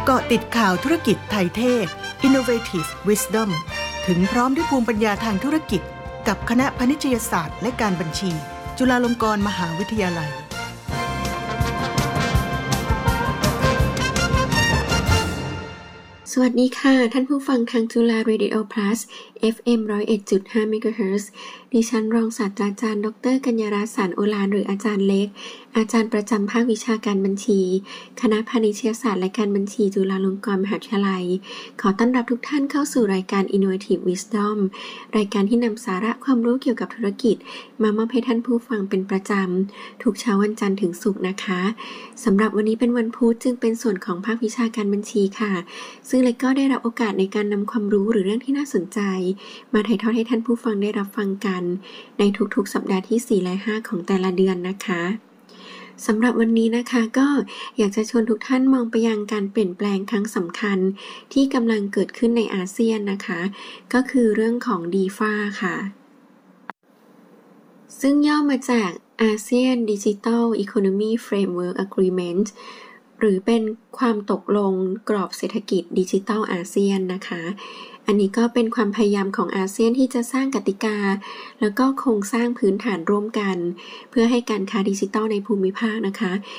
กาะติดข่าวธุรกิจไทยเทศ Innovative Wisdom ถึงพร้อมด้วยภูมิปัญญาทางธุรกิจกับคณะพาณิชยศาสตร์และการบัญชีจุฬาลงกรณ์มหาวิทยาลัยสวัสดีค่ะท่านผู้ฟังทางจุฬา Radio Plus FM 101.5 MHz ดิฉันรองศาสตราจารย์ดร.กัญญารัตน์ สารโอฬารหรืออาจารย์เล็กอาจารย์ประจำภาควิชาการบัญชีคณะพาณิชยศาสตร์และการบัญชีจุฬาลงกรณ์มหาวิทยาลัยขอต้อนรับทุกท่านเข้าสู่รายการ Innovative Wisdom รายการที่นำสาระความรู้เกี่ยวกับธุรกิจมามอบให้ท่านผู้ฟังเป็นประจำทุกเช้าวันจันทร์ถึงศุกร์นะคะสำหรับวันนี้เป็นวันพุธจึงเป็นส่วนของภาควิชาการบัญชีค่ะซึ่งเล็กก็ได้รับโอกาสในการนำความรู้หรือเรื่องที่น่าสนใจมาถ่ายทอดให้ท่านผู้ฟังได้รับฟังกันในทุกๆสัปดาห์ที่ 4 และ 5 ของแต่ละเดือนนะคะสำหรับวันนี้นะคะก็อยากจะชวนทุกท่านมองไปยังการเปลี่ยนแปลงครั้งสำคัญที่กำลังเกิดขึ้นในอาเซียนนะคะก็คือเรื่องของ DeFi ค่ะซึ่งย่อมาจาก ASEAN Digital Economy Framework Agreement หรือเป็นความตกลงกรอบเศรษฐกิจดิจิทัลอาเซียนนะคะอันนี้ก็เป็นความพยายามของอาเซียนที่จะสร้างกติกาแล้วก็โครงสร้างพื้นฐานร่วมกันเพื่อให้การค้าดิจิทัลในภูมิภาคนะคะ